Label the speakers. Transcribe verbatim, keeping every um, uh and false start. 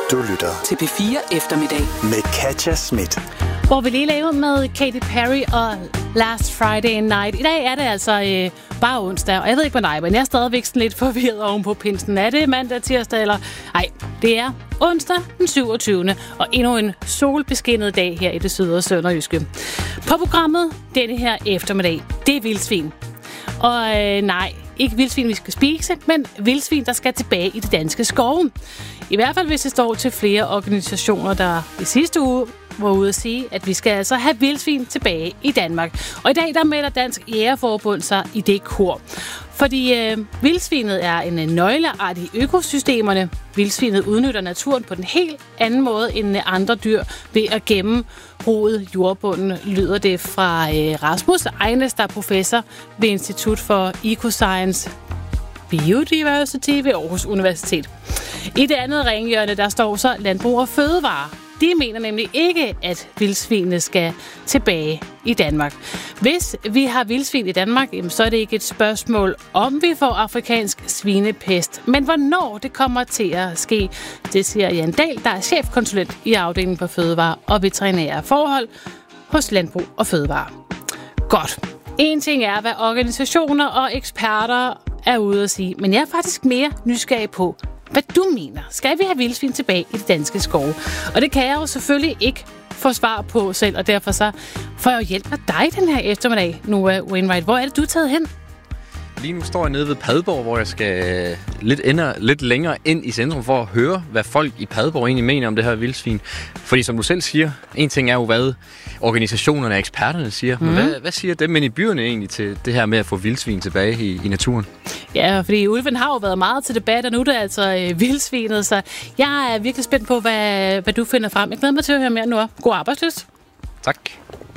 Speaker 1: Du lytter
Speaker 2: til P fire Eftermiddag
Speaker 1: med Katja Schmidt.
Speaker 3: Hvor vi lige laver med Katy Perry og Last Friday Night. I dag er det altså øh, bare onsdag, og jeg ved ikke, hvad nej, men jeg er stadigvæk sådan lidt forvirret oven på pinsen. Er det mandag, tirsdag eller... Nej, det er onsdag den syvogtyvende og endnu en solbeskinnet dag her i det syd- og sønderjyske. På programmet denne her eftermiddag, det er vildsvin. Og øh, nej, ikke vildsvin, vi skal spise, men vildsvin, der skal tilbage i de danske skove. I hvert fald, hvis det står til flere organisationer, der i sidste uge var ude at sige, at vi skal altså have vildsvin tilbage i Danmark. Og i dag, der melder Dansk Jægerforbund sig i det kor. Fordi øh, vildsvinet er en nøgleart i økosystemerne. Vildsvinet udnytter naturen på den helt anden måde end andre dyr ved at gennembruge jordbunden, lyder det fra øh, Rasmus Ejnes, der er professor ved Institut for Ecoscience Biodiversity ved Aarhus Universitet. I det andet ringhjørne, der står så Landbrug og Fødevare. De mener nemlig ikke, at vildsvinene skal tilbage i Danmark. Hvis vi har vildsvin i Danmark, så er det ikke et spørgsmål, om vi får afrikansk svinepest, men hvornår det kommer til at ske. Det siger Jan Dahl, der er chefkonsulent i afdelingen for fødevare og veterinære forhold hos Landbrug og Fødevare. Godt. En ting er, hvad organisationer og eksperter er ude at sige, men jeg er faktisk mere nysgerrig på, hvad du mener. Skal vi have vildsvin tilbage i de danske skove? Og det kan jeg jo selvfølgelig ikke få svar på selv, og derfor så får jeg jo hjælp af dig den her eftermiddag, Noah Wainwright. Hvor er det, du er taget hen?
Speaker 4: Lige nu står jeg nede ved Padborg, hvor jeg skal lidt, ender, lidt længere ind i centrum for at høre, hvad folk i Padborg egentlig mener om det her vildsvin. Fordi som du selv siger, en ting er jo, hvad organisationerne og eksperterne siger. Mm. Men hvad, hvad siger dem i byerne egentlig til det her med at få vildsvin tilbage i, i naturen?
Speaker 3: Ja, fordi ulven har jo været meget til debat, og nu er det altså øh, vildsvinet, så jeg er virkelig spændt på, hvad, hvad du finder frem. Jeg glæder mig til at høre mere nu. God arbejdsløst.
Speaker 4: Tak.